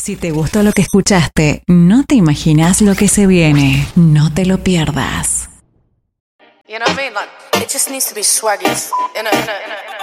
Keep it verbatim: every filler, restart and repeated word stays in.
Si te gustó lo que escuchaste, no te imaginas lo que se viene. No te lo pierdas. You know what I mean? Like, it just needs to be swaggy. In a, in a, in a, in a